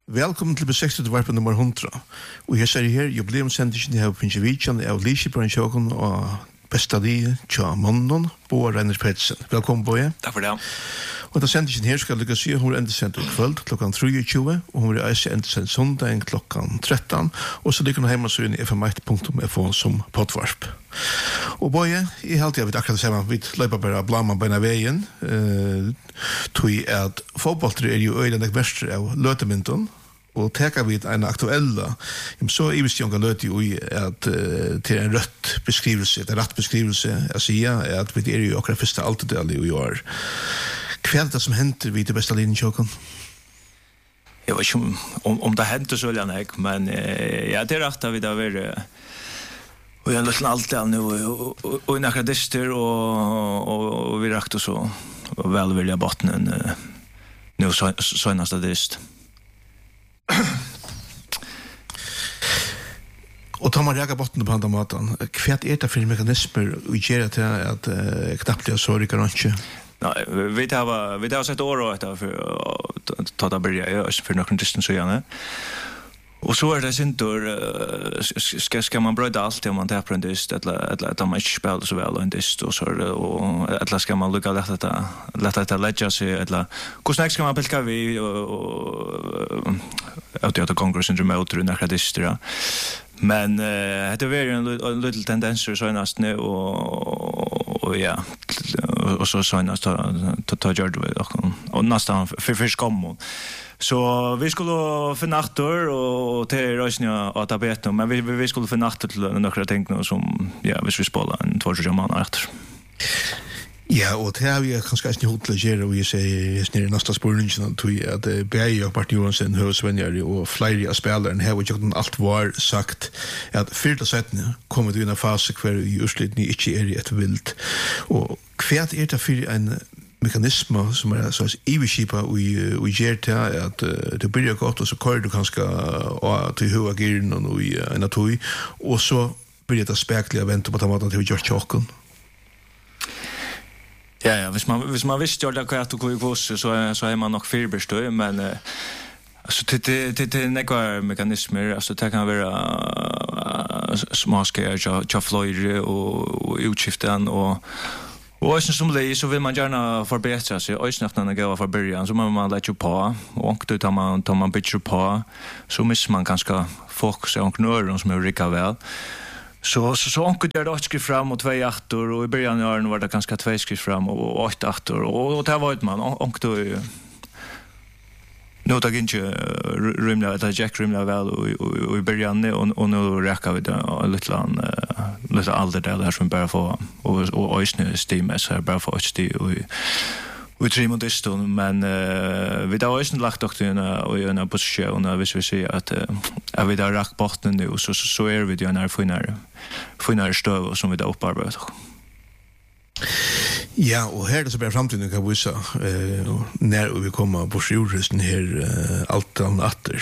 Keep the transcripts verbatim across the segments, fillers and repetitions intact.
Velkommen til besøktet varpen nummer hundra. Og her ser jeg her, jubileumssendingen jeg har på Pinjevidsjan av Lisje Bransjåken og Bestadie, Tja Mondon, Bo Reiner Petsen. Velkommen, Boje. Takk for det. Og da sendingen her skal jeg si, hun er enda sendt i kveld klokkan treogtjúgu, og hun er også enda sendt sondagen klokkan tretton, og så ligger hun hjemme så inn i f m ett punktum f o som poddvarp. Og Boje, jeg halte jeg vet akkurat det samme, vi løper bare blama beina veien, uh, tog at fotballtre er jo øyne mester av løtemynden, og teka vid en aktuella, så i visst jonga løt jo i at uh, til en rødt beskrivelse, en rett beskrivelse, jeg sier at vi er jo akkurat første altedel i år. Hva er det som henter vi til besta linjen, Kjøkken? Jeg vet ikke om, om, om det henter så veldig enn men eh, ja, det er rett at vi da var og jeg løtten alt det nå og i nakra dister og, og, og vi rakte så vel vilja bottenen nå søgnaste dist. Og tar man rega bottene på andre måten, hva er det for mekanismer og gjør det til at uh, knappt det er så rykker han ikke? Nej, vi har vi har sett år och för ta ta börja jag för någon distans så gärna. Och så är det sen då ska ska man bryta allt om man tar på en dist eller eller att man inte spelar så väl en dist och så och eller ska man lucka lätta det lätta det lägga sig eller hur snägt ska man pilka vi och att det kongress under mot den här distra. Men det är väl en liten tendens så nästan nu och och ja och så så nästan ta ta gör det och nästan för för skam. Så vi skulle för nattor och till rösningar att arbeta men vi vi skulle för nattor till några ting som ja, hvis vi spelar en två tre månader efter. Ja, og det har vi kanskje ikke hodt til å gjøre, og jeg sier snir i næsta spørningen, at Beie og Bart Johansen, høysvenjere og flere av spilleren har jo ikke alt var sagt at fyrta settene kommer til en fase hver i utslutning ikke er i et vilt. Og hva er det for en mekanisme som er så iverskipa og gjør til at det blir godt, og så kører du kanskje til høy agiren og i en av tog, og så blir det spekelig å vente på den måten til å gjøre tjokken. Ja, ja, hvis man hvis man visste jo det hva at du går så så är man nog fyrbestøy, men uh, alltså det det det det några mekanismer, alltså det kan vara uh, småskär jag jag flyger och utskiften och och som det så vill man gärna förbättra sig och snart när det går för början så man man lägger på och då tar man tar man bitcher på så miss man ganska fokus och knör som är rika väl. Så så så onkel där då skrev fram och två åttor och i början av åren var det ganska två skrev fram och åtta åttor och och det var ett man onkel då nu tog inte rymla det Jack rymla väl och i början och och nu räcker vi det lite lan lite allt det där som bara få och och ösnö stämma så bara få att det och vi tror mot det men vi då är inte lagt också och i en position och vi ser att är vi där rack botten nu så så är vi ju när finnar finnar stöv som vi då upparbetar. Ja, og her er det så bare fremtiden kan vi vise uh, når vi kommer på sjuristen her uh, alt an atter.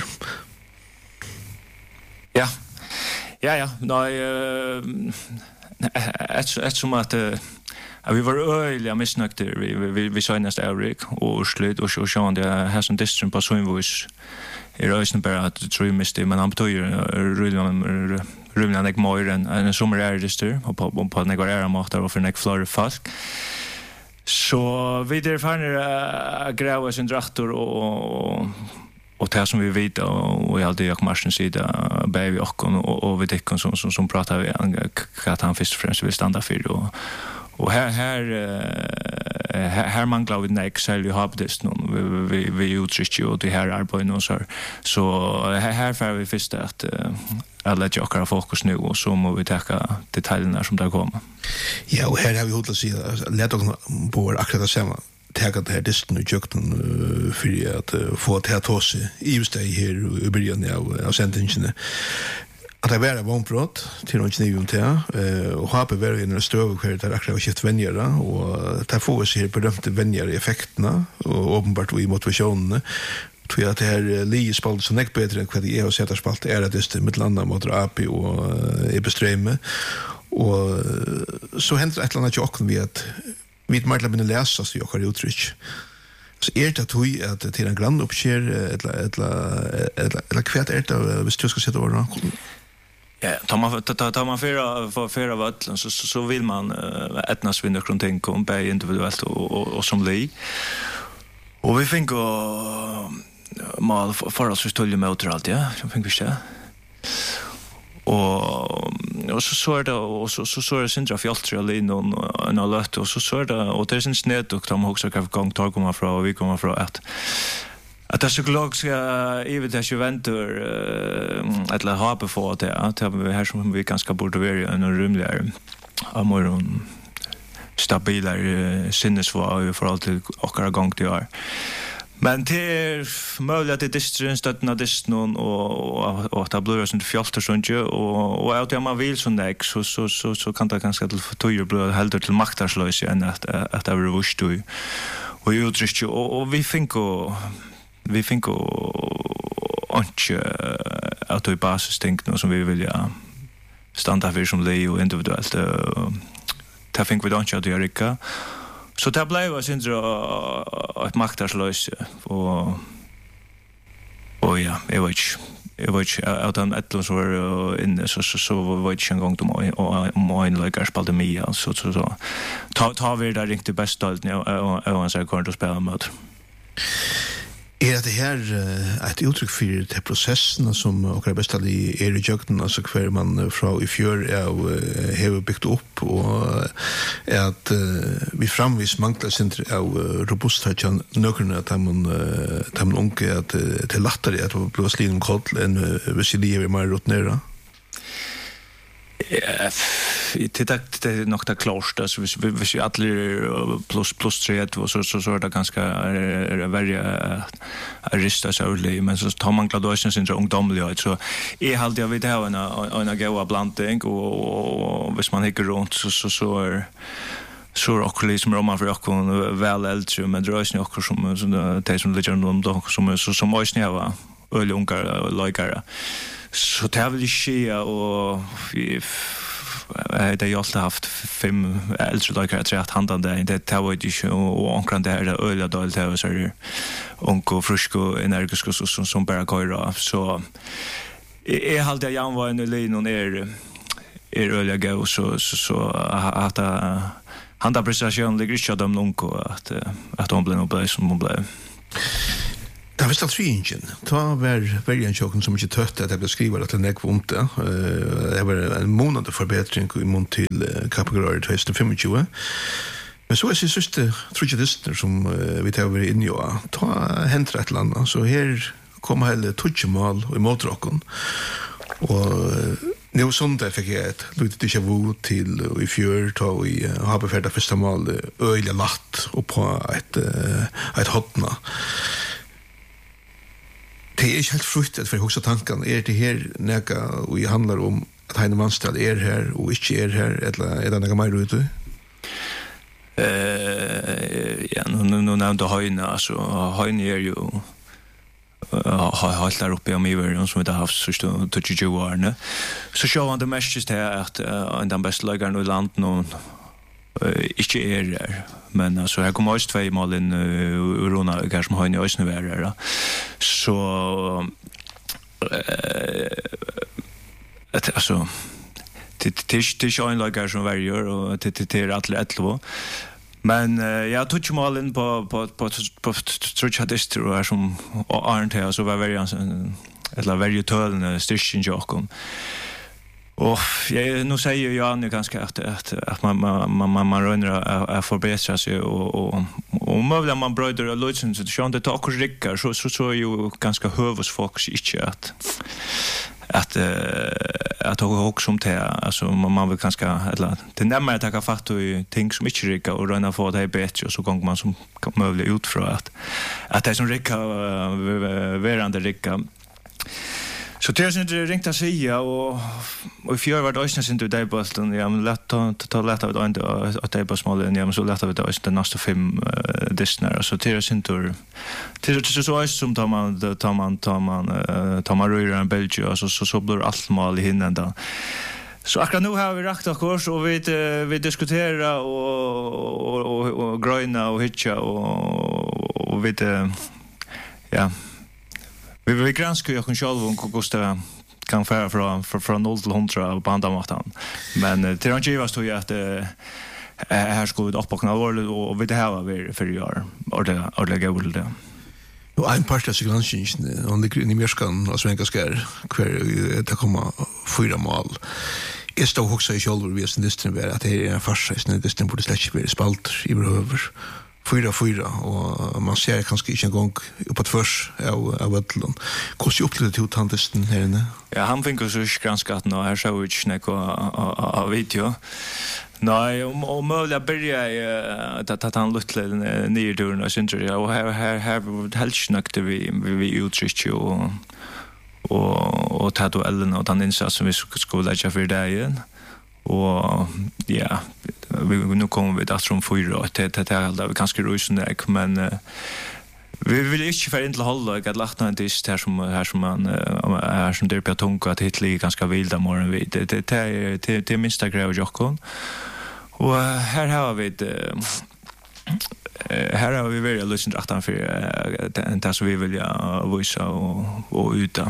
Ja, ja, ja. Nei, uh, et, et som at uh, vi var øyelig misnøkter vi, vi, vi søgneste Eurik og Oslut og Sjån det er her som distrum på Søgnvås er øyne bare at du tror jeg miste men han betyr rymlig enn jeg møyre enn sommer er dister og på, på, på den jeg var ære måter og for enn jeg flere folk. Så vi der fanner uh, greve sin draktor og och det som vi vet och jag hade jag marschen sida baby och och och vi tycker som som som pratar vi att han först och främst vill stanna för och och här här här, här man glad med Excel ju har det nu vi vi vi uttrycker ju det här arbetet och så så här här får vi först att alla jockar fokus nu och så må vi täcka detaljerna som där kommer. Ja, och här har vi hållit att säga lätt oss på akkurat det samma täcka det här disten och jökten för att få det här tåse i just det här i början av, av sentingen. Att det var vånbrott till någon kniv om det och har på varje en stöv kvar där akkurat skift vänjare och där får vi se på berömte vänjare effekterna och uppenbart i motivationen. Tror jag att det här liespalt som är bättre än vad det är och sätta spalt är att det är mitt landa mot A P och i beströmme och så händer ett eller annat jocken vi att vi inte mer läsa så jag har uttryck Så är det att du att till en grann uppskär eller eller eller eller kvärt är det visst du ska sätta ord då. Ja, tar man tar tar man för för för vatten så så vill man ettnas vinna kring ting kom på individuellt och och, och som lig. Och vi fick och mal för oss stulje med allt ja, så fick vi se. Och och så så det och så så så det syndra fjältre alene och en alert och så så det och det syns ned och de också kan gång tag komma från och vi kommer från att att det psykologiska evitet juventur eller ha på för det att vi här som vi ganska borde vara en rymligare amor stabilare sinnesvara för allt och gång till år. Men det är möjligt att det är distrenstötten av distan och, och att det blir sånt fjolter sånt och, och att man vill sånt där så, så, så, så kan det ganska till förtöjer bli heldur till maktarslös än att, att det är vurst och, och uttryck och, och vi finko vi finko inte att det är basistänkt som vi vill ja, standa för som lej och individuellt det finko vi då inte att göra rikka. Så det blev jag syns ett maktarslös och och ja, jag vet jag vet att han ett så var inne så så så var det en gång då och min läkare spelade mig så så så ta ta vi där riktigt bäst allt nu och han sa kan du spela mot. Är det här ett uttryck för det processen som och bästa i är i jökten alltså kvar man från i fjör är har byggt upp och att vi framvis manglar sin av robusthet kan nökna att man att man onke att till lättare att bli slin kall än hvis det är mer rot nere. Ja, det är nog det klarsta så vi vi vi alla plus plus tre och så så så är det ganska är väldigt arista så men så tar man gladösen sin ungdomligt så är halt jag vet ha en en goda blandning och hvis man hickar runt så så så är så och liksom Roma för och väl äldre men det är ju också som som det som ligger runt om som så som är snäva öl ungar likeare. Så det har väl ske och det har ju alltid haft fem äldre läkare tre att handa det det har varit ju och omkring det här öliga dåligt det så är onko frusko energisko som som bara går så är halt jag jan var en lin och är är öliga gå så så så att handa prestation ligger ju dem onko att att hon blir nog bra som hon blev. Det var ställt fingen. Det var väldigt en chocken som inte tött att jag beskriver att det är vondt. Det var en månad förbättring i mån till kapitalare tjugohundratjugofem. Men så är det sista tragedister som vi tar över in i år. Ta hänt ett land. Så här kommer hela touchmål i måltrocken. Och nu söndag fick jag ett litet déjà vu till i fjör ta i har befärdat första mål öliga latt och på ett ett hotna. Det är inte helt fruktigt för högsta tanken. Är det här näka och det handlar om att Heine Manstad är här och inte är här eller är det näka mer ute? Eh ja, nu nu nämnde Heine alltså Heine är ju har hållit där uppe i Amiver som det har haft så stort tjugo år. Så så var det mest just här att en den bästa lägaren i landet nu inte är där. Men alltså jag kommer också två mål in Urona uh, kanske har ni också nu där. Så eh uh, alltså det det det är en lägare som varje och det det är alla elva. Men uh, jag tog ju målen på på på på Trudchadist och som aren't här så var väldigt eller väldigt tölande styrken Jakob. Och jag nu säger jag nu ganska att att att man man man man rönner att förbättra sig och och och möjligen man bröder och lösen så det inte tar rickar så så så är ju ganska hövs folk inte att att att ha också som det alltså man man vill ganska eller det nämmer att ta fatt i ting som inte rickar och rönna få det bättre och så gång man som möjligt ut för att att det som rickar verande rickar. Så det är inte ringt att säga och och i fjör var det också inte där på den ja men lätt att ta lätt av det att det på smålen ja men så lätt av det också den nästa fem distnar så det är inte det är så så som tar man tar man tar man tar man rör en Belgien så så så blir allt mål i hinnan då. Så akkurat nu har vi rakt av kurs och vi vi diskuterar och och och, och gröna och hitcha och och vet ja vi vi granskar ju också själva och kosta kan fara från från noll till hundra på andra mattan men till han givas då att här skulle vi upp och knalla och vi det här var för gör och det och det går väl det. Och en part av granskningen och det i Mjörskan och svenska skär kvar det kommer fyra mål. Jag står också i själva vi sen det är att det är en farsa sen det borde släcka bli spalt i över fyra fyra och man ser kanske inte en gång på ett förs av av Vättlund. Hur ser upplevde till tantesten här inne? Ja, han fick ju så granskat nu här så ut snäcka av video. Nej, om om möjliga börja att att han lite ner dörren och syns och här här här helt snackade vi vi uttryckte och och och ta då Ellen och den insats som vi skulle lägga för dagen och ja vi nu kommer vi där från fyra och det det är ganska rusande men vi vill inte för inte hålla att lachna inte är här som här som man är som där på tunga att hitla ganska vilda morgon vi det det är det det minsta grej och Jokon och här har vi det här har vi väldigt lust att han för det så vi vill ja visa och och uta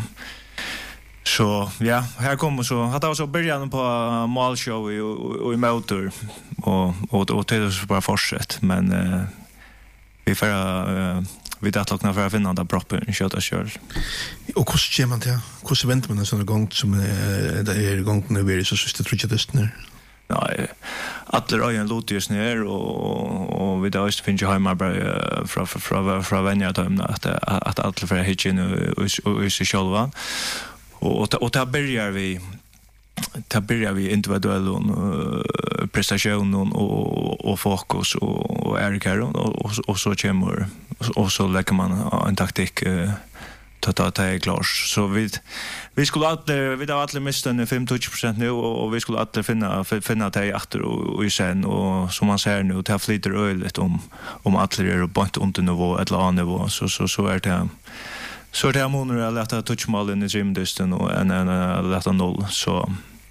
så ja här kommer så hade också början på målshow i och i motor och och och det så bara fortsätt men uh, vi får uh, vi där lockna för att finna där proppen köta själv. Och hur ser man det? Hur väntar man en sån gång som är där är gång när vi är så sista trutjadisten? Nej, alla röjen låter just ner och och vi där just finns ju hemma bara från från från vänner att att alla för hitchen och och så själva. Och och där börjar vi där börjar vi individuell uh, prestation och och fokus och och är och och så kommer och så lägger man en taktik uh, ta ta ta är klart så vi vi skulle alla vi har alla mistat femtio procent nu och vi skulle alla finna finna det efter och i sen och som man ser nu det flyter ölet om om alla är på ett under nivå ett annat nivå så så så är det så det är månader att lätta touchmålen i gymdisten och en en lätta noll så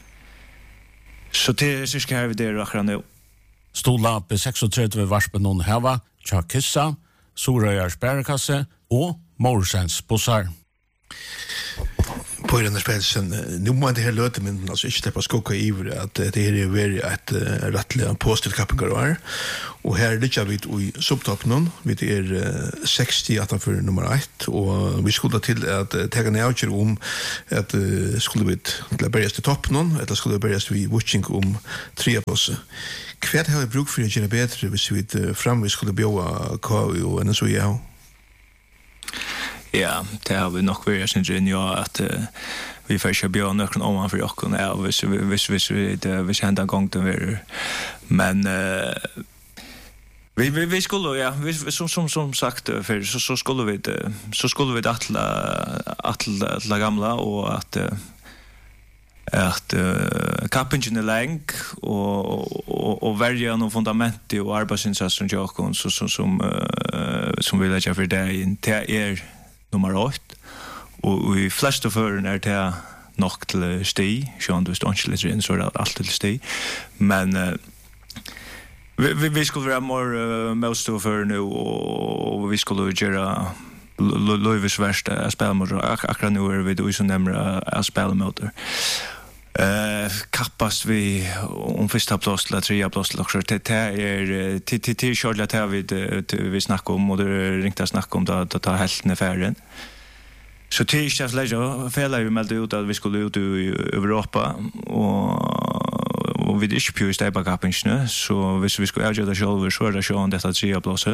så det så ska vi det akkurat nu. Stola på trettiosex varspen någon hava, Chakissa, Sorøyar Sparekasse och Morsens bussar. På den här spelsen, nu må det här löta men alltså inte släppa skocka iver att det är ju väldigt ett rättliga postet kappingar och här ligger vi i subtoppen vi är sextio utanför nummer ett och vi skulle till att ta en outcher om att skulle vi till börja till toppen eller skulle börja vi watching om tre platser. Kvärt har vi bruk för att göra bättre hvis vi fram vi skulle bjöa K och en så ja. Ja, det har vi nog varit sen ju ja att uh, vi får köpa björn och någon för och ja vis vis vis det vi hända en gång det men uh, vi vi vi skulle ja vi som som som sagt för så så skulle vi det så skulle vi att att la gamla och att uh, att uh, kappingen är länk och och och välja någon fundament och arbetsinsats som jag så så som uh, som vill jag för det inte är nummer åtta och i flesta förrän är det nog till sti så du står inte lite in så är allt till sti men uh, vi, vi, vi skulle vara mer uh, most of för nu och vi skulle göra Lövis värsta spelmotor akkurat nu är vi då som nämner spelmotor Eh kappas vi om första plats till tredje plats också det är till till till Charlotte här vi vi snackar om och det ringta snacka om då att ta helt ner färden. Så till chefs lägger fäller vi med ut att vi skulle ut i Europa och och vi dispute stay back up in så hvis vi skulle göra det själva så är det så detta tredje plats.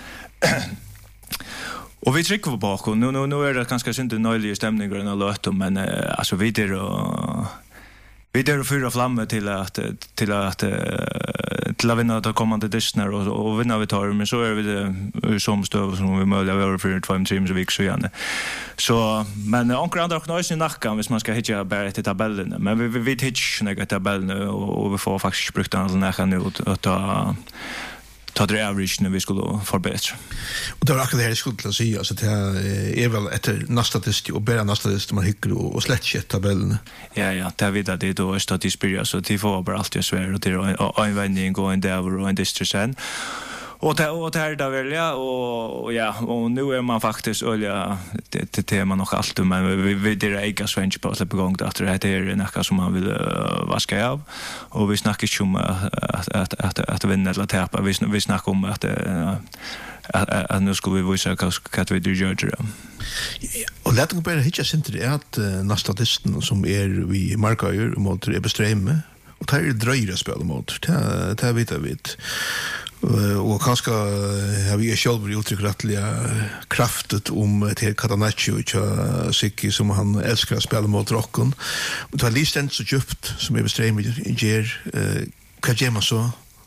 Och vi trycker på bakom nu nu nu är det ganska synd nöjliga stämningar i löt men uh, alltså vi där och vi där fyra flammor till att till att till att vinna att kommande distner och och vinna vi tar men så är vi det som stöv som vi möjliga över för två timmar så vik så igen. Så men ankar andra knäs i nacken hvis man ska hitta bara till tabellen men vi vi hittar några tabellen och, och vi får faktiskt brukt den nära nu att ta ta det average när vi skulle förbättra. Och det var akkurat det jag skulle till säga så det är väl efter nästa test och bara nästa test man hycker och släcker tabellen. Ja ja, det vet att det då är statistiskt så det får bara alltid svär och det är en vändning gå en där och en distance. Och det och det är det väl ja och ja och nu är man faktiskt olja det det tema nog allt men vi vi det är ega svensk på att på gång att det är något som man vill uh, vaska av och vi snackar ju om att att att att vinna eller tappa vi vi snackar om att uh, att, att nu ska vi visa att vi gör det. Och låt mig bara hitta sin till att nästa testen som är vi markerar mot Ebestreime och tar det dröjra spel mot det det vet jag vet. Och kanske har vi själv uttryckt rättliga kraftet om till Catanaccio och Sicki som han älskar att spela mot rocken. Och det har listan så djupt som Ebestreime ger vad gör man så?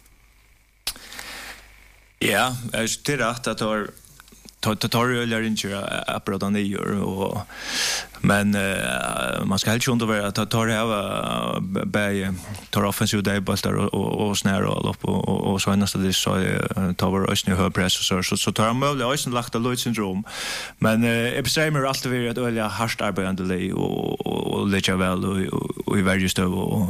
Ja, jag tycker att det har tutorial inte att prata nyår och men uh, man ska helt inte vara att ta det här bäj tar offensiv dayboltar och och, och snära all upp och och, och så nästa det så tar var ösn hög press så så så tar han möjligt ösn lagt av Lloyd syndrom men uh, Ebstreimer alltid vill att öliga harst arbetande och och, och lägga väl och och i varje stöv och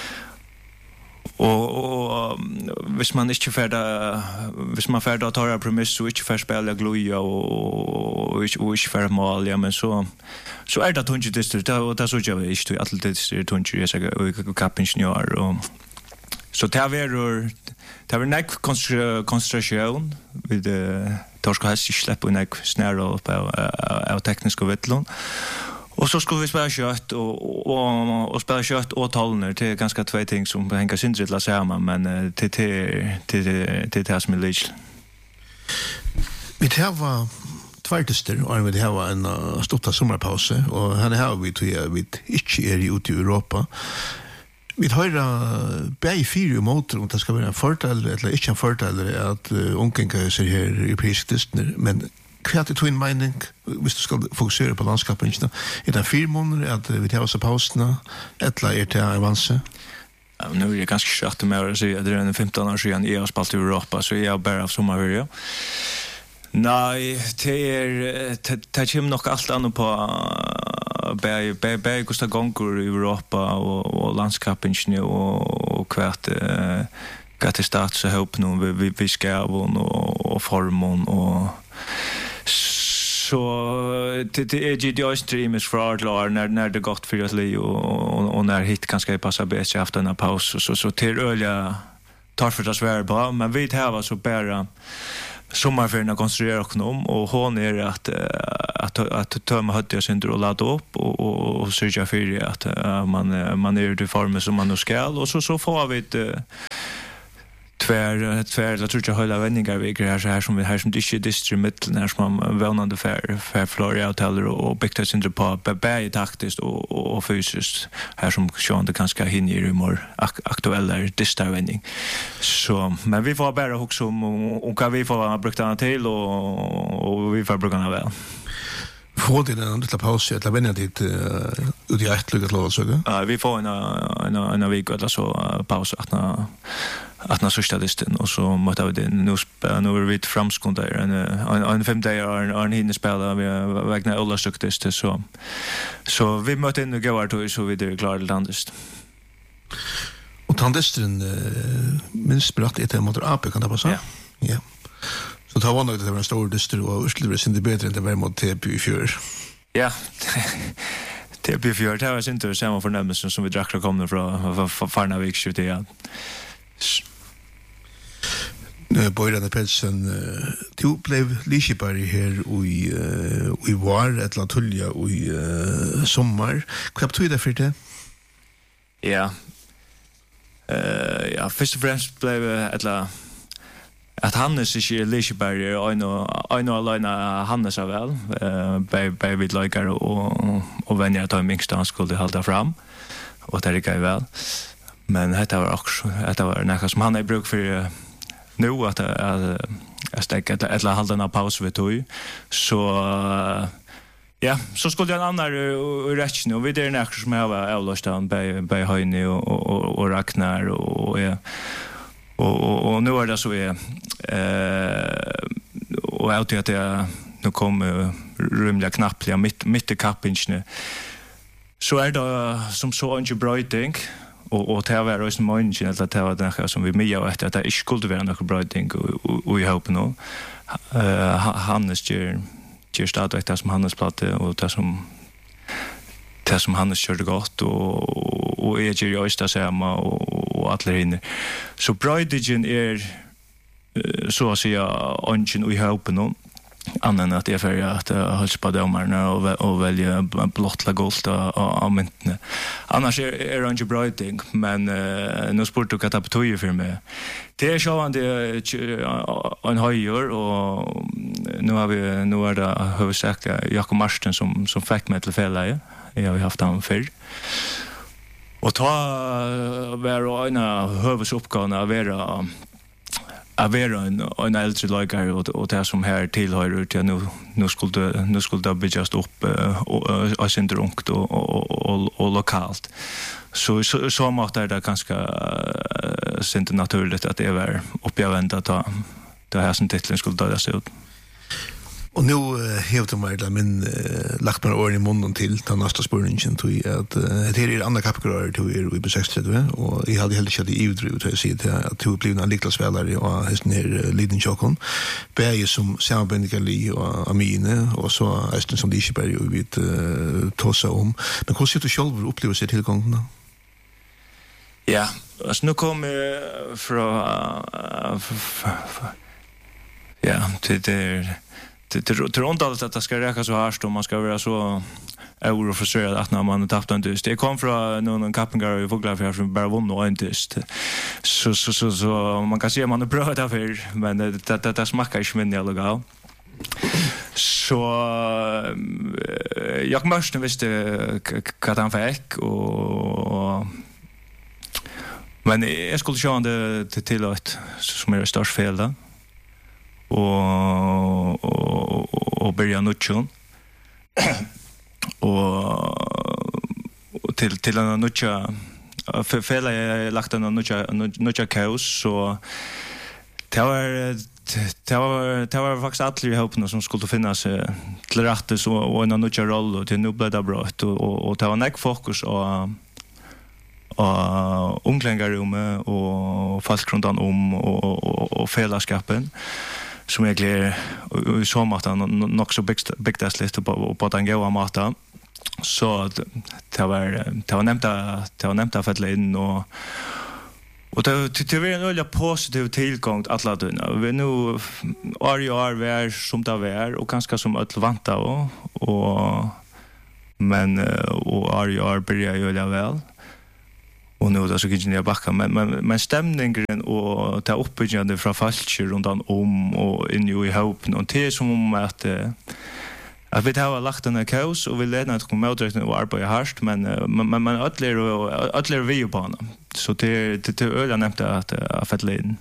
Och och hvis man inte färda hvis man färda tar en premiss så inte för spela gloja och och inte för mål ja men så så är det tungt det och det så jag är ju alltid det tungt jag säger kapinjör och så tar vi då tar vi näck konstruktion vid torska häst släppa och näck snära på av tekniska vettlon. Och så skulle vi spela kött och och och spela kött och talner till ganska två ting som hänger syndret la samman men till till till till det som är lite. Vi tar tvärtester och vi har en stor sommarpaus och han har vi till vi inte är ute i Europa. Vi har bäj fyra motor och det ska vara en fördel eller inte en fördel att onken kan se här i prislister men kvart i twin mining hvis du skal fokusere på landskapen er det fire måneder at vi tar oss av pausene eller er det avanse? Ja, nu är det ganska kört med att säga det är en femton år sedan jag har spelat i Europa så jag bara av sommarferie. Nej, det är det kommer nog allt annat på bäj bäj bäj kosta gånger i Europa och och landskapen och och kvart eh gat det start så ihop nu vi vi ska och och formon och så det det är ju det streamers för Arlar när när det gått för att li och och när hit kanske passa bättre efter en paus så så till öliga tar för att svära på men vi har så bara sommarferien konstruera och om och hon är att att att tömma hötter sin och ladda upp och och, och sörja för att man man är i formen som man nu ska och så så får vi ett tvär tvär jag tror jag hålla vändningar vi gör så här som vi här som det är district när som man vånande för för Florida hoteller och byggt oss inte på bäj taktiskt och och fysiskt här som Sean det kanske hinner i mer aktuella distriktsvändning så men vi får bara också om och kan vi få brukt annat till och och vi får bruka väl får det en liten paus eller vänja dit ut i ett lyckat lov så ja vi får en en en vecka eller så paus att när att när sista distan och så måste vi det nu nu är vi framskunda en en fem dagar är en hinner spela vi vägna alla suktest så så vi möter in och går till så vidare klart landest. Och tandestren minst brått ett mot A P kan det passa? Ja. Ja. Så tar man att det var en stor distro och urslutar det inte bättre än det var mot T P i fjör. Ja. T P i fjör det var inte samma förnämelse som vi drack och kom från Farnavik tjugotre. Ja. Nu Bojrande Pelsen du blev Liseberg här i i var ett latulja i sommar. Vad betyder det för det? Ja. Eh ja, först och främst blev ett la att Hannes är Liseberg och en och en alena Hannes är väl eh by by vid likar och och vänner att minsta skulle hålla fram och det gick väl. Men det var också det var något som han har bruk för nu att att att stäcka ett eller hålla en paus vid tog så ja så skulle jag andra rätt och vi det är något som jag var avlöstan by by Höjne och och och Ragnar och ja och och nu är det så är eh och jag tycker att jag nu kommer rymliga knappliga mitt mitt i kappingen så är det som så inte bra ting och och det var också mycket eller det var det som vi med och att det inte skulle vara något bra ting och jag hoppas nog eh Hannes ger ger stadigt det som Hannes platte och det som det som Hannes körde gott och och är ju just det samma och alla inne så brödigen är så att säga ungen och jag hoppas nog annan att jag för att hålla på domarna och och välja blottla guld av myntene. Annars är är det inte bra ting, men uh, nu spurte du att på för mig. Det är så att det en höjor och nu har vi nu är det huvudsakligen Jakob Marsten som som fick mig till fälla. Jag har haft han förr. Och ta vara en huvuduppgåvan att vara att vara en, en äldre lagare och, och det som här tillhör till nu, nu skulle nu skulle det byggas upp och, och, och sin drunkt och, och, och, och lokalt. Så, så, så måste det ganska uh, inte naturligt att det var uppgivande att ta det här som titeln skulle dödas ut. Och nu hävdar man att min lagt mig åren i munnen till den nästa spårningen till att det här är andra kapitärer till er i B sextiotre och jag hade heller inte i utdrivet att säga till att du blev en liklasspelare och hästen här Liden Tjockon. Bäge som samarbetare och Amine och så hästen som Liseberg och vi tossa om. Men hur ser du själv upplever sig tillgången då? Ja, alltså nu kommer jag från ja, till det Det tror inte alls att det ska räcka så här om man ska vara så euro frustrerad att när man har tappat en dyst. Det kom från någon kappingar i Fåglarfjärd som bara vunnit och en dyst. Så, så, så, så man kan se att man är bra därför, men det, det, det, det smakar inte min jävla gav. Så jag Marsten visste vad han fick och men jag skulle köra det till tillåt som är det största fel då. Och och och börja nutchon och till till en nutcha för fela jag lagt en nutcha nutcha kaos så det var det var det var faktiskt alla i hoppen som skulle finnas till rätt så och en nutcha roll och till nu blev det bra och och det var näck fokus och och omklädningsrummet och fast runt om och och och fällskapen som jag gleder i sommarten nog så byggt lite på på den goda maten så det var det var nämnt det var nämnt för in och och det det var en öliga positiv tillgång alla dina vi nu är ju är vär som det är och ganska som att vänta och och men och är ju är börjar ju väl och nu då så kan jag backa men men men stämningen och ta uppbyggande från falsk runt om och in i hopp och det som om att att vi har lagt en kaos och vi lämnar att komma ut och arbeta hårt men men men alla och alla vi ju på så det det öliga nämnt att att in.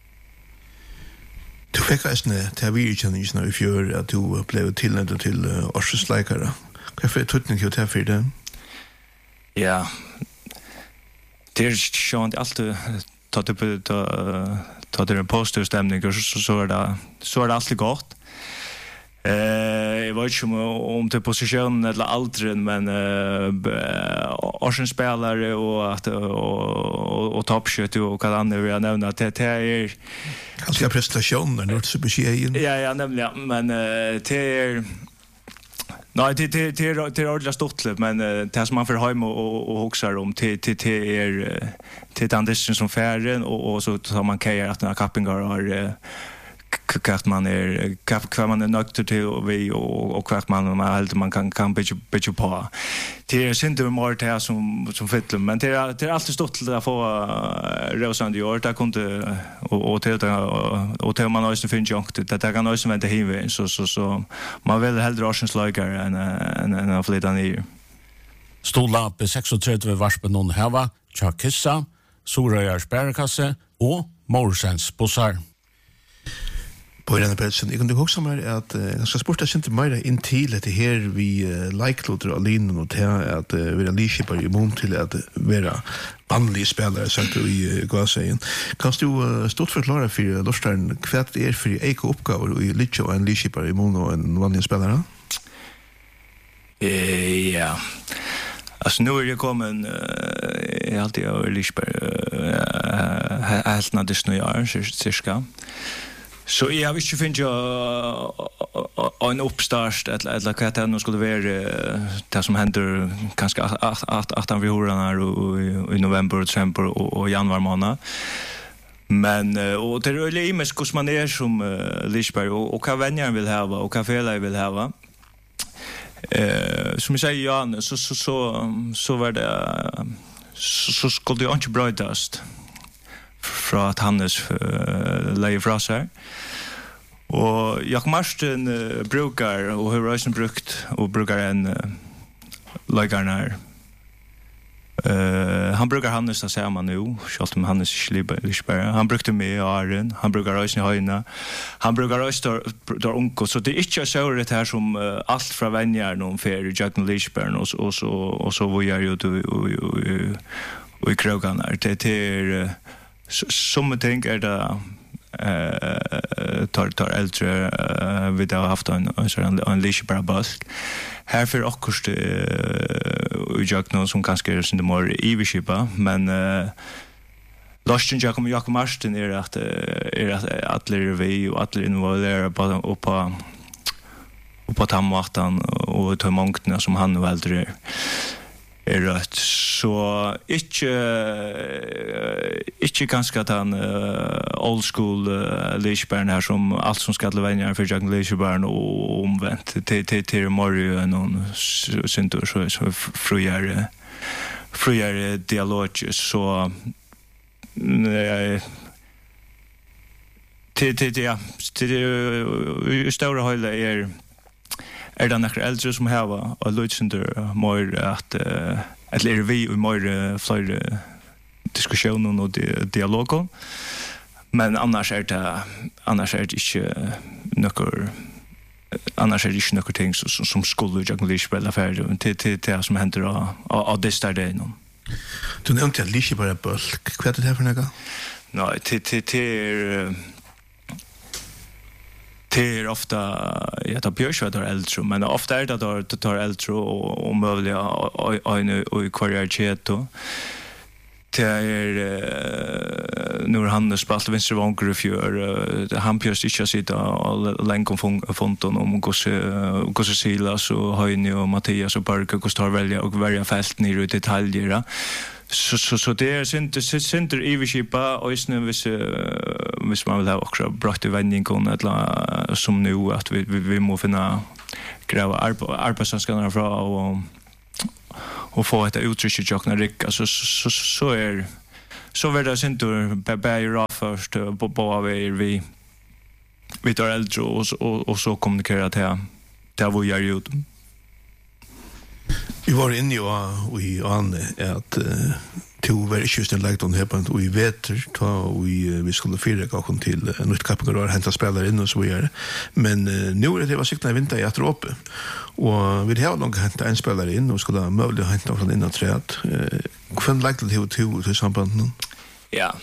Du fick ästne till vi känner ju i fjör att du blev tillnämnd till Årsens läkare. Vad för tutning du tar för det? Ja. Det är schon alltid ta det ta ta det en positiv stämning så så är det så är det alltid gott. Eh jag vet inte om det positionen eller aldren men eh Årsens spelare och att och och toppskytt och vad annat vi har nämnt att det är ganska prestationer när det så beskeden. Ja ja nämligen men det är nej det det det är det är ordentligt stort men det som man får hem och och huxar om till till till är till den distans som färden och och så tar man kajer att när kappingar har kvart man är kvart man är nökt till och vi och och kvart man man helt man kan kan bitch bitch på det är synd det mer det som som fettlar men det är det är alltid stort till att få Rosand i år där kunde och och till och till man också finns ju det där kan också vänta hem så så så man vill hellre Årsens läkare än än än av flytta ner Stola på trettiosex varspen någon hava Chakissa Sorøyar Sparekasse og Morsens bussar. På den pelsen, jeg kunne huske meg at jeg skal spørre deg ikke mer inn til at det her vi leikloter og linjen og til at vi er lyskipper i mån til at være vanlige spillere, sagt du i Gåseien. Kan du stort forklare for Lorstaren hva det er for eike oppgaver i lyskipper og en lyskipper i mån og en vanlige spillere? Ja, Alltså nu är det kommen uh, jag alltid av Lisberg uh, helt när det snöar cirka. Så jag vet inte finns jag en uppstart eller eller vad det nu skulle vara det som händer kanske att att att han vi hör här i november och december och, och januari månad. Men och det är ju mest hur man är som uh, Lisberg och, och vad vänner vill ha och vad fel vill ha. Eh som jag säger ja så så så så var det så, så skulle det inte brödast från att Hannes uh, lägger fra sig. Och jag Marsten uh, brukar och hur Rösen brukt och brukar en uh, läggarna. Uh, han brukar Hannes att säga man nu, självt om Hannes Schliber. Han brukte med Aren, han brukar Rösen i höjna. Han brukar Rösen där unko, så det är inte så det här som uh, allt från vänjar någon för Jackson Lichburn och, och så och så var jag ju och i krogarna. Det är uh, som ting är det eh tar tar äldre uh, vi har haft en en, en Lichburn busk. Här för också uh, jag någon som kanske är sin mer ivishipa men uh, Losten Jakob Jakob Marsten är att är att alla vi och alla involverade på på på tammartan och ta mångtna som han och äldre är rätt så inte inte ganska att han uh, old school uh, Lichburn här som allt som ska vänja för Jack Lichburn och omvänt till till till Mario någon syntor så så friare friare dialog så nej till till ja till stora höjder är är det några äldre som har och lyssnar mer att att lära vi och mer fler diskussioner och dialoger men annars är det annars är det inte några annars är det inte några ting som som skulle jag kunna spela för till till det som händer av av det där det någon. Du nämnde att Lischi bara bulk. Vad är det för något? Nej, till till till det är ofta jag tar björsvärdar äldre men ofta är det då det tar äldre och, och möjliga och i kvariercheto det är nu han spelat vänster vånker för han björs inte sitta och länka fonton om Gosse Silas och Höjne och Mattias och Barker Gustav välja och välja fält ner i detaljer så så så det är inte center ivishipa och isne vis vis man vill ha också brott i vändning kon eller som nu att vi vi, vi måste finna gräva arbetsanskarna från och och få ett uttryck i jockna ricka så så så är så var det center bäj ra först på på vi vi vi tar äldre och och, och så kommunicera till där vi gör ju Vi var inne och i Anne att to var just en lagt on happened och vi vet ta och vi skulle fyra gå till nytt kapgar och hämta spelare in och så vidare. Men nu är det var sikta i vinter i att uppe. Och vi har nog hämta en spelare in och skulle möjligt hämta från innan träet. Kan lagt till till till samband. Ja.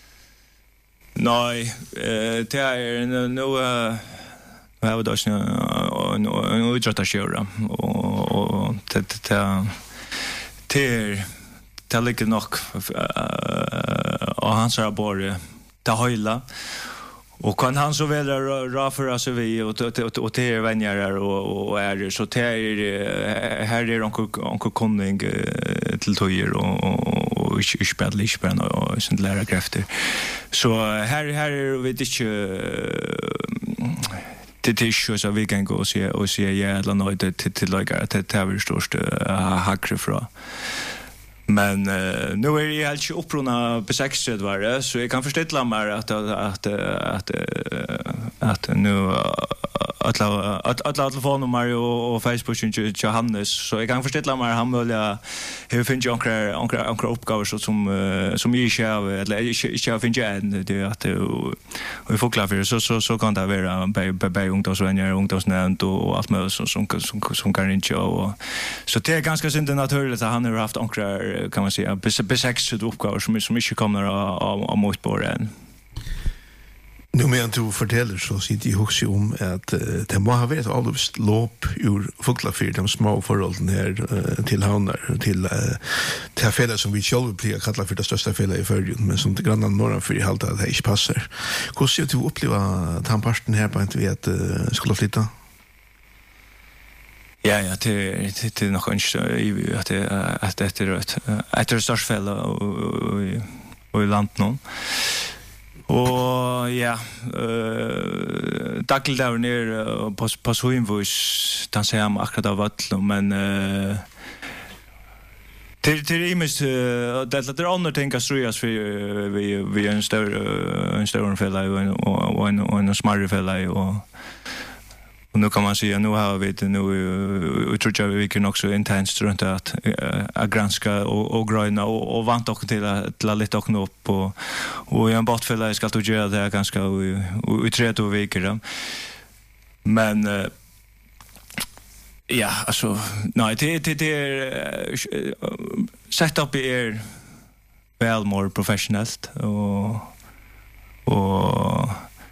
Nej, eh det är nu jag har då en en utratashura och det det det det ligger nog och han sa bara ta höjla och kan han så väl rafra sig vi och och det är vänner och och är så det är här är onkel onkel Conning till tojer och och ich spel ich spel och sånt lära krafter så här här är vi inte det är ju så vi kan gå och se och se jävla nöjd till till lägga att det är störst hackre från men uh, nu är det helt upprona på sex var det så jag kan förstå mer att att att att nu att att att telefonnummer och och Facebook och Johannes så jag kan förstå mer han vill hur finns jag ankra ankra ankra uppgifter så som som jag själv eller jag finns jag det att vi får klar för så så så kan det vara på på ungdomsvänner ungdomsnämnd och allt möjligt som som som kan inte och så det är ganska synd naturligt att han har haft ankra kan man säga besexade uppgifter som som inte kommer av av motborren. Nu medan du forteller så sitter jeg også om at uh, det må ha vært alldeles låp ur Fuglafyr, de små forholdene her uh, til havner, til uh, til fellet som vi selv blir kallet for det største fellet i Førjun, men som til grannan Norrafyr i halte at det ikke passer. Hvordan ser du oppleva tannparten her på en vi at uh, skulle flytta? Ja, ja, det det det nog inte att det att det är rätt. Att det är störst fel och och i land nu. Och ja, eh dagligt där ner på på Sjöinvås där ser man akkurat av vall men eh det det är mest det det andra tänka strujas för vi vi en stor en stor fel och och en och en smarre fel och Och nu kan man säga, nu har vi det, nu vi tror jag vi kan också intensivt runt att att granska och och gröna och och vant också till att till lite och upp och och en bortfälla ska du göra det ganska och tre två veckor. Men uh, ja, alltså nej det det det är set up är väl mer professionellt och och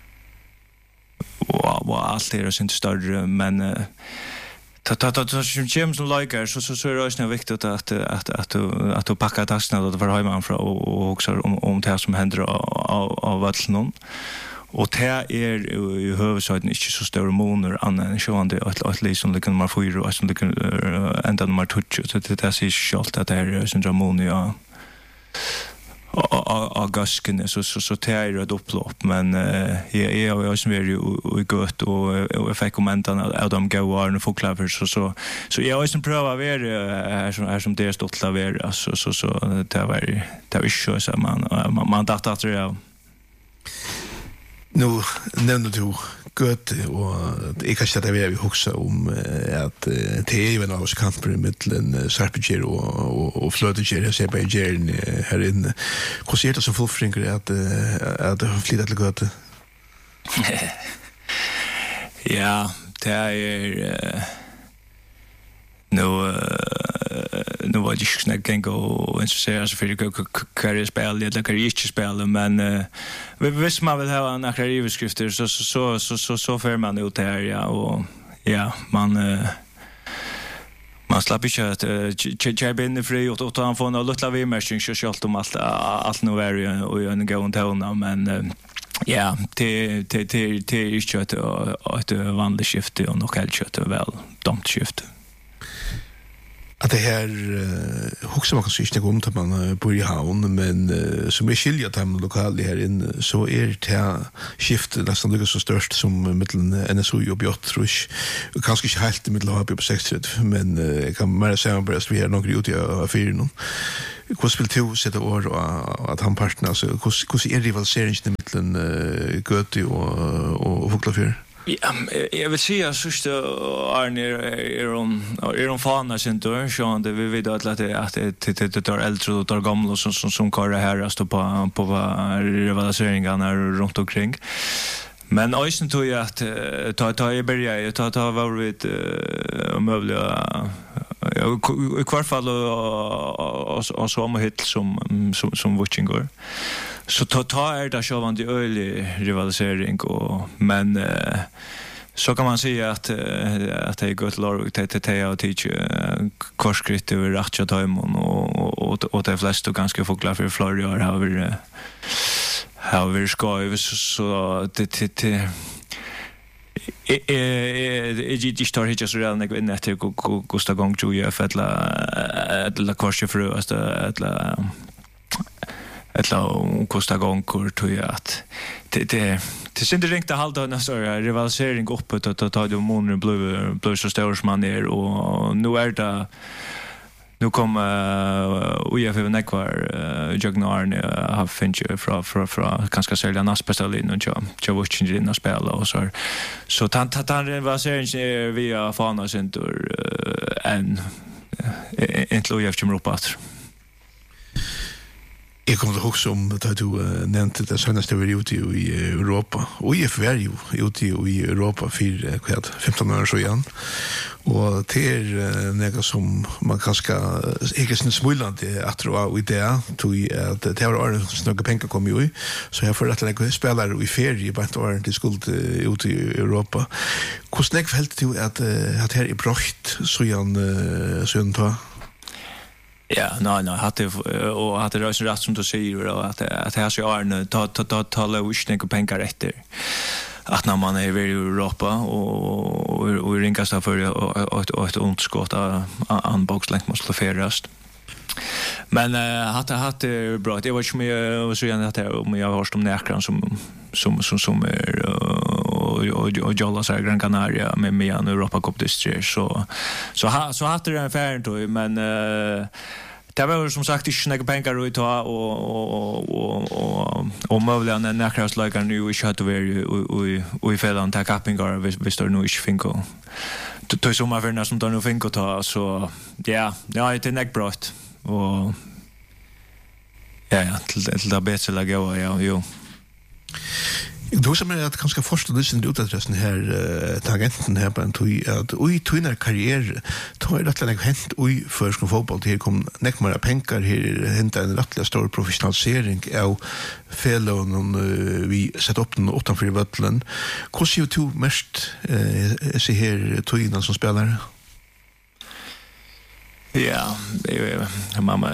och och allt är så inte större men ta ta ta som James som likar så så så är det också viktigt att att att att att packa taskarna och vara hemma från och också om om det som händer av av vallen och det är i huvudsaken inte så stora månader annan sjönde att att läsa om det kan man få ju och som det kan ända nummer två så det är så schalt att det är sån harmonia och gasken så så så det är ett upplopp men jag är jag som är ju gott och jag fick kommentarna av de goar och folklaver så så så jag har ju prövat vara här som här som det stått klaver alltså så så det var det var ju så man man dachte att det Nu nämnde du gott och jag kanske att vi också om att det är ju en av oss kamper i mitten Sarpiger och och Flötiger jag ser på Jern här inne. Hur ser det som fullfringer att att flytta till gott? Ja, det är nu nu var det ju snägt kan gå intressera sig för det karriärspel eller karriärspel men vi visst man vill ha några karriärskrifter så så så så så för man ut där ja och ja man man släpper ju att checka in fri och och han får en lilla vimmerskning så allt om allt allt nu är ju och en gå och tona men ja det det det det är ju ett ett vanligt skifte och nog helt kött väl dumt skifte. Att det här uh, också man kan syns det om att man bor i havn men uh, som är skilja att de lokala här inne så är det här skiftet nästan lika så störst som mellan N S U och Bjottrus och kanske inte helt i mellan H P på sextio men jag uh, kan mer säga att vi är några ute av fyren. Hur spelar du sätta år och att han parterna så hur är rivaliseringen mellan uh, Göte och och Fuglafjord? Ja, jag vill säga så är ni är hon är hon fana center så det vi vet att det att det det tar äldre och tar gamla som som som kör här står på på rivaliseringarna runt omkring. Men ösen tror jag att ta ta i börja ta ta var vid möjliga i kvar fall och och så om hit som som som watching går. Så ta ta är det så vanlig ölig rivalisering och men uh, så kan man säga att uh, att det är gott lag till till att teach korskritt över rätta timon och och och det flesta ganska folklar för Florida har vi har vi ska så så det det eh eh jag står här just redan när jag till Gustav gång ju jag fälla eller korske för att eller eller kosta gånger tror jag att det det det syns det ringte halda en så rivalisering uppåt och ta de månader blue blue så stor som man är och nu är det nu kommer U F F Nekvar Jagnarne har finch från från från ganska sällan naspestalin och jag jag watching in och spela och så så tant tant rivalisering via Fana Center en inte U F F Europa. Jag kommer ihåg som att du uh, nämnde det senaste vi ute i Europa. Och i F V R ute i Europa för uh, femton år sedan. Och det är uh, något som man kanske inte är smulande att tro i det. Tog att det här året några pengar kom ju i. Så jag får rätt att spela i ferie på ett år till skuld uh, ute i Europa. Hur snägt helt du att uh, att här är brökt så jag uh, så jag tar? Ja, nej, nej, hade och hade det så rätt som du säger och att att här så är nu ta ta ta ta lösningar pengar efter. Att när man är i Europa och och ringas där för ett ett underskott an boxlänk måste föras. Men uh, hade hade bra. Det var ju mer så igen att om jag har hört om näkran som som som som är och och och Jollas är Gran Canaria med med en Europa Cup district så så ha, så hade det en affär då men uh, det var som sagt inte några pengar att ta och och och och och möjligen en näkraslagar nu vi hade vi vi vi fällan ta cappingar visst då nu inte finko. Det är som över när som då nu finko ta så ja, ja det är näckbrott och ja ja till till det bättre läge ja jo. Du som är att kanske första lyssna ut adressen här uh, tangenten här på en tog att oj tvinnar karriär tar det rätt länge hänt oj för ska fotboll det kom näck mer pengar här hämta en rätt stor professionalisering av fellow uh, vi sätt upp den åtta för vattlen. Hur ser du mest uh, se här tvinnar som spelare? Ja, det är mamma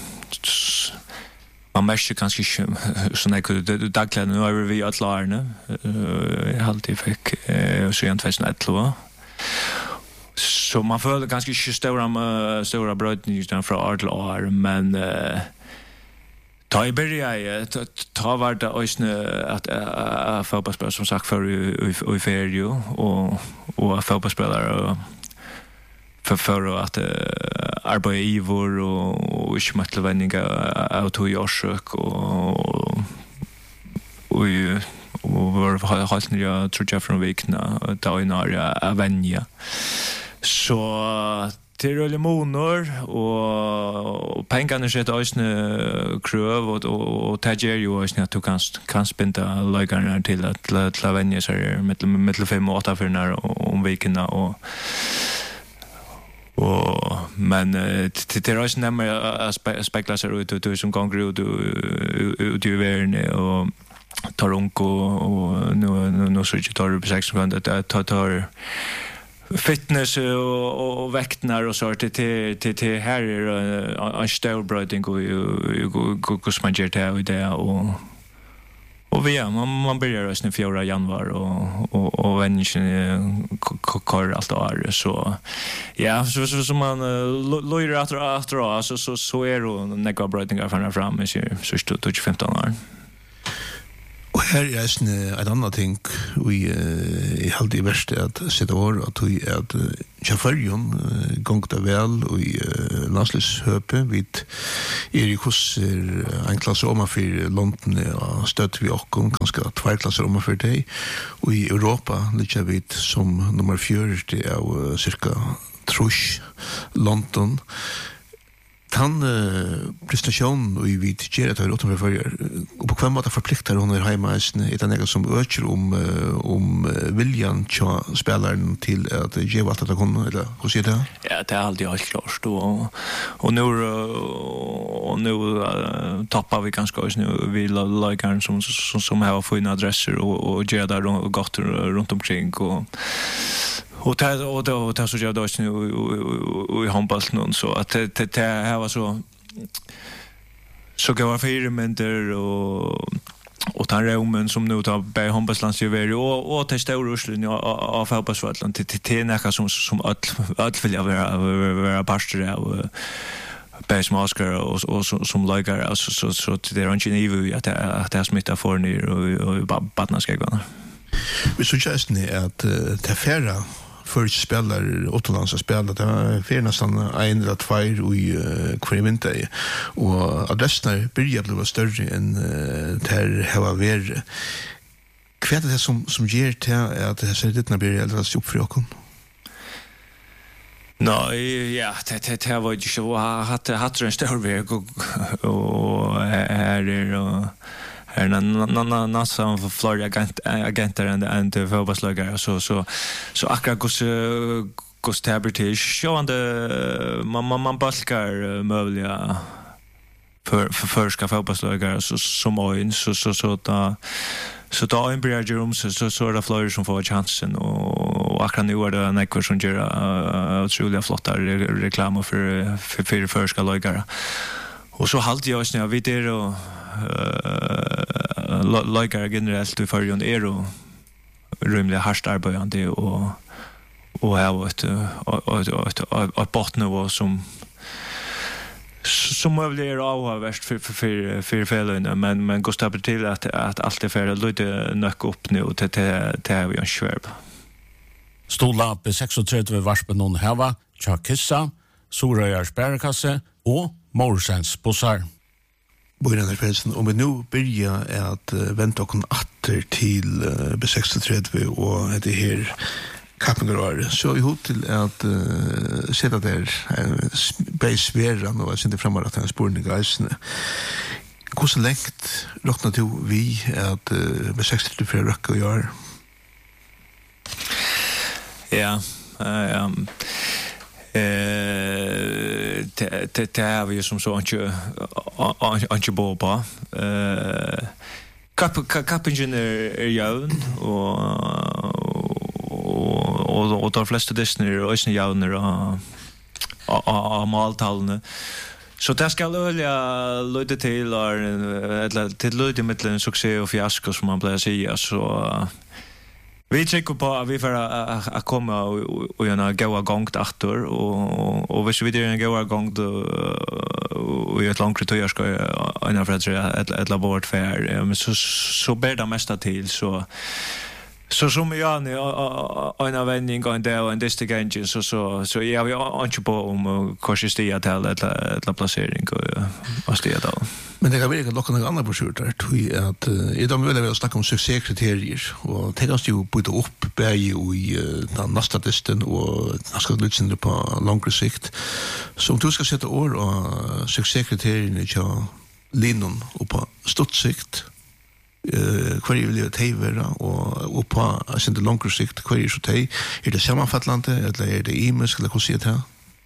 man märker kanske inte så när det dagligen nu är vi att lära jag har alltid fick så en tjugoelva så man får ganska stora stora brödningar från Artel år men ta i början ta var det ösnä att fotbollsspelare som sagt för i ferie och och fotbollsspelare för för att uh, arbeta i vår och och inte mätla vänningar av tog i årsök och och och var halt nya tror jag från vikna då i några vänja så till rulle monor och pengarna sätter ösnä kröv och och tager ju ösnä att du kan kan spinta lagarna till att att vänja sig med med fem åtta för när om vikna och och men det är också nämmer att spekla sig ut ut som gånger ut ut i världen och Toronto och nu nu så jag tar på sex sekunder att ta tar fitness och och väktnar och så till till till här är en stor bröding och hur ska man göra det och och vi är man man börjar oss den fjärde januari och och och vänjen kör allt år så ja så så som man lojer att att så så så är det några brödningar från fram med sig så stod det femton år. Och här är en en annan ting vi i halde värst att sitta år att vi att chauffören gångt av väl och i landslishöpe vid Erikos en klass om för London och stött vi och ganska två klasser om för dig och i Europa lika vid som nummer fyra det är cirka trusch London han uh, prestation och i vid ger att ha låtit för och på kvamma att förpliktar hon är hemma i den egen som ökar om om viljan cha spelaren till att ge vad att hon eller hur ser det? Ja, det är alltid helt klart och och nu och nu uh, tappar vi ganska oss nu vi lagar som som som har fått adresser och och ger där och gott runt omkring och och det och då tar så jag då nu och i handbollen så att det det här var så så går jag för men och och tar rummen som nu tar på handbollslands ju och och testa Ryssland av fotbollsvallen till till näka som som att att vilja vara vara pastor och bäst masker och och som lagar alltså så så det är inte nivu att att det smittar för ner och badna ska gå. Vi så just ni att ta färra för spelar återlands spelar det är för nästan en eller två i kvarvinter och adresserna börjar bli större än där har varit kvärt det som som ger till att det ser ut när blir alldeles upp för oss. Nej, ja, det det det var ju så att hade en stor väg och och här är och här när nästan för Florida agent agenter and and the fotbollslag så så så akkurat hos hos Tabertish sjönde man man man balkar möjliga för för förska fotbollslag så som öin så så så då så då en bridge room så så så där Florida som får chansen och akkurat nu är det en ekvar som gör otroliga flotta reklam för för för förska lagar och så halt jag snä vi där och lagar generellt i förrjun är och rymliga harst arbetande och och här ett och ett bottnivå som som möjligt av värst för för för fällen men men går stabbt till att att allt är färdigt lite nöck upp nu till till till vi en svärb. Stola på trettiosex varspen någon hava, Chakissa, Sorøyars bærekasse og Morsens bussar. Bøyren Felsen, om vi nu börjar att uh, vänta och atter till uh, B trettiosex och det här kappingar så vi hot till att uh, sätta där uh, bäsveran och sen det framar att en spårning gaisne. Hur så längt räknar du vi att uh, B trettiosex för röcka och gör? Ja, uh, um, eh det det har vi ju som så inte inte bo på eh kap kapingener är ju och och och de flesta dessner och isne jauner och och maltalne så det ska lölja lite till eller till lite med en succé och fiasko som man blir säga så vi tycker på att vi får att komma och göra goda gångt efter och och hvis vi det en goda gångt och i ett långt retour ska en av ett ett labort för men så så ber det mesta till så så som jag nu en av vändning går där och en distinction så så så jag har inte på om kanske stiga till ett ett placering och stiga då. Men det kan vara locka några andra broschyrer tror att i de vill vi snacka om succékriterier och tänkas ju på upp berg i den nästa testen och ska lyssna på längre sikt. Som du ska sätta år och succékriterierna i linjen och på stort eh kvar vill ju tejvera och och på alltså det längre sikt kvar är så tej är det sammanfattande eller är det imus eller hur ser det här?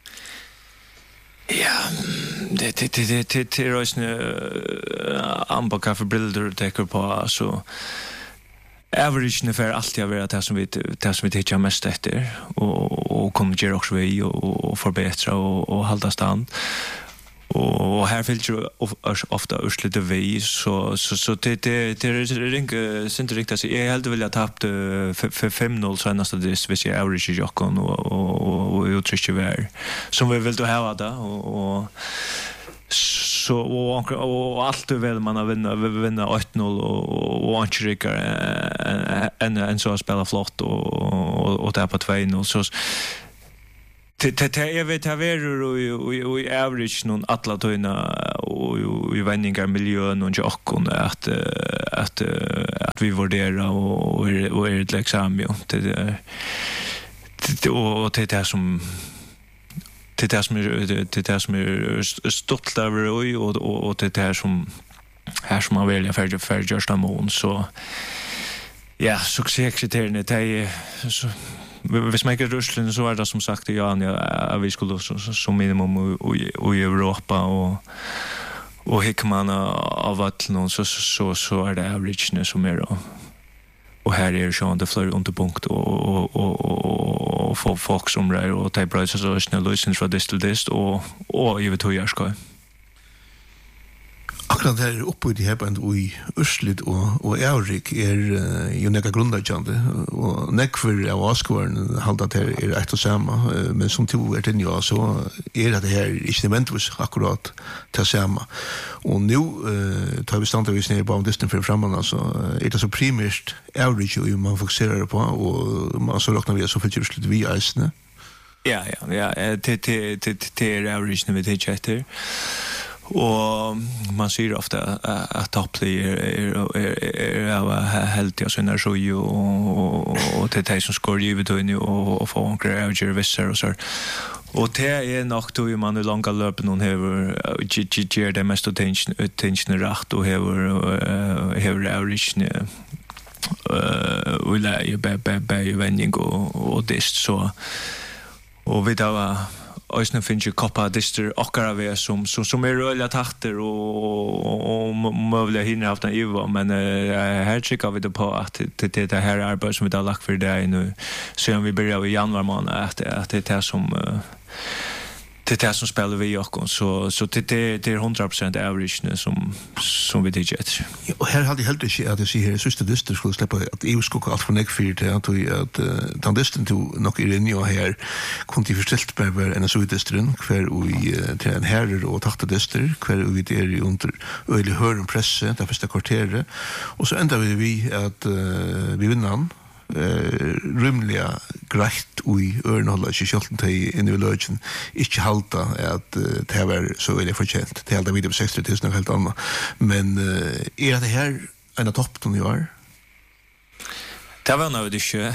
Ja, det det det det det är ju ambaka för bilder täcker på så average för alltid över att det som vi det som vi tycker mest efter och och kommer ge också vi och förbättra och och hålla stand. Och här finns ju ofta urslite vi så så så det det det är inte inte riktigt så jag helt vill jag tappa för fem noll senaste det vis jag average jockon och och och uttrycker väl som vi vill då ha det och så och och allt väl man har vinna vinna åtta noll och och antrykar en en så spela flott och och där på två noll så det det jag vet jag är och i average någon alla tojna och i vändningar miljön och jockon att att att vi värderar och och är ett liksom ju det det och det är som det är som det är som är stolt över och och det är som här som man väljer för för just mån så ja succékriterierna det är så hvis man ikke Ryssland så er det som sagt ja, ja vi skulle som minimum i Europa og og hikker man av at noen så, så, så er det average som er og, og her er sånn det flere underpunkt og, og, og, og folk som er og de brød seg så er det løsning fra dist til dist og, og i vet hva jeg skal Akkurat her oppe i de her band i Ørslit og, og Eurik er uh, jo nekka grundarkjande og nekver av avskåren halda at her er eit og samme uh, men som to er tinnig så er at det her ikke nødvendigvis akkurat til samme og nå uh, tar vi standardvis nere på om distan for framann så uh, er det så primært Eurik jo man fokuserer på og man så råknar vi så fyrt Ørslit vi eisne Ja, ja, ja, det er Eurik når vi tidser etter och man ser ofta att toppplayer är är är helt och såna så ju och och det är som skor ju vid och och få en grejer visser och så Och det är nog då man i långa löpen hon har ger det mest attention attention rätt och har har average eh och lägger bä bä bä vändning och och det så och vi då Ösnen finns ju koppa dister och vi som som som är rörliga takter och och möjliga hinner haft en Eva men här tycker vi det på att det det det här arbete som vi har lagt för det nu så om vi börjar i januari månad att att det är som det är som spelar vi och så så det det det är hundra procent average som som vi det gör. Och här hade helt det att det ser här sista dister skulle släppa att E U ska allt för neck för det att att den disten till nog i den här kunde förställt på en så distren kvar i till en herre och takta dister kvar vi det är under öle hör en press där första kvarteret och så ändrar vi vi att vi vinner eh rymliga greit i örnhålla sig självt till in i lögen inte halta att det var så är det förtjänt det hade vi det sextio tusen helt annat men är det här en topp som ni har det var nog det sjö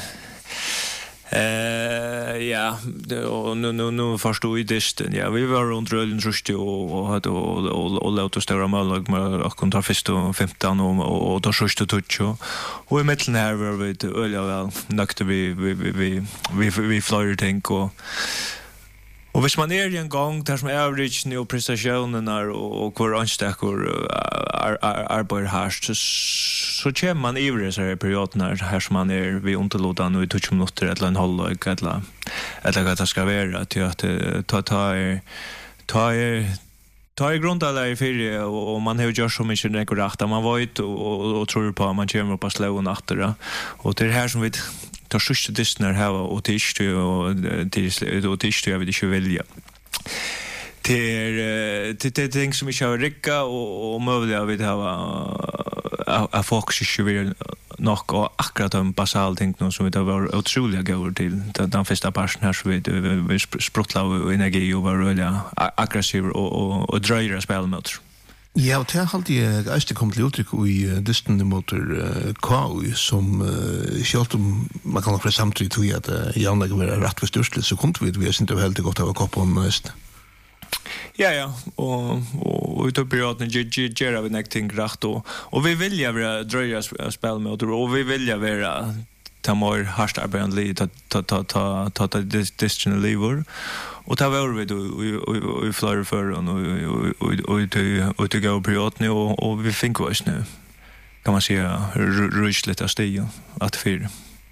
Eh ja, och nu nu nu förstår jag det. Ja, vi var runt rullen just och hade och och och låt oss störa mål och kontra först och femton och och då så stod det och i mitten här var vi det öliga väl nökte vi vi vi vi vi flyger tänk och och hvis man är i en gång där som average nu prestationen och och kvar anstäckor arbetar harst så kommer man i det så här perioden här, här som man är vid underlådan och i tjugo minuter eller en halvlek eller eller vad det ska vara till att ta ta er ta er ta er grundala i fyra och man har gjort så mycket rekordat man var ut och, och tror på att man kommer på slå och natter och det är här som vi tar sista distner här och tisdag och till och tisdag jag vet inte välja det är det det ting som jag har rycka och och möjliga vi har a fokus ju nog och akkurat en basal ting som vi har otroligt går till den första passion här så vi sprottla och energi och var roliga aggressiv och och och dröjra spelmöter. Ja, och det har alltid ägst kom till uttryck i disten motor K U som självt om man kan också samtidigt tog att Janne var rätt för störst så kunde vi vi inte helt gott av koppen näst. Ja ja och och utav perioden ger vi någonting rätt och och vi vill ju vara dröja spelmotor och vi vill ju vara ta mer harst arbetande ta ta ta ta ta ta distinct lever och ta var vi då och vi flyr för och och och till och till gå perioden och och vi fick oss nu kan man säga rusligt att stiga att fyra.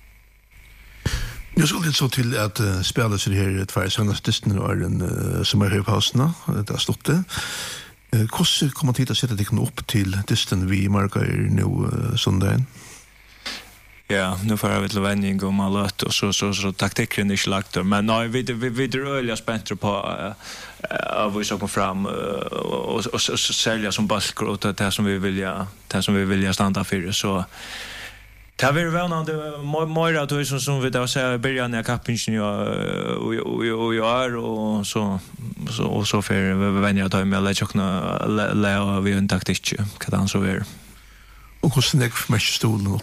Jag skulle så till att uh, spela sig här ett tvär senaste distan och en uh, som är här i pauserna det har stått det. Uh, Hvordan kommer man tid att sätta dig upp till distan vi markar nu uh, söndagen? Ja, nu får jag vet vändning och man lött och så så så taktiken är slagt men nej vi vi vi rörliga spänt på av vi så kom fram och och så sälja som basker och det som vi vill ja det som vi vill stanna för så det har varit vänande mer att du som vi då säger början av kappingen och och och jag och så så och så för vänner att med lägga kunna lära vi en taktik kan så är. Och hur snägt för mig stolen